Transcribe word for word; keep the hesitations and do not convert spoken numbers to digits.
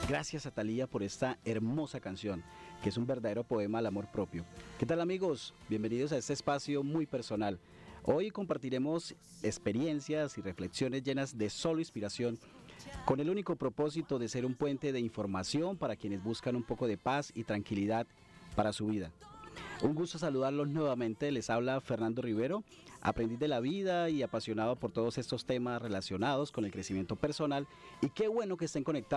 Gracias a Thalía por esta hermosa canción, que es un verdadero poema al amor propio. ¿Qué tal, amigos? Bienvenidos a este espacio muy personal. Hoy compartiremos experiencias y reflexiones llenas de solo inspiración, con el único propósito de ser un puente de información para quienes buscan un poco de paz y tranquilidad para su vida. Un gusto saludarlos nuevamente, les habla Fernando Rivero, aprendiz de la vida y apasionado por todos estos temas relacionados con el crecimiento personal, y qué bueno que estén conectados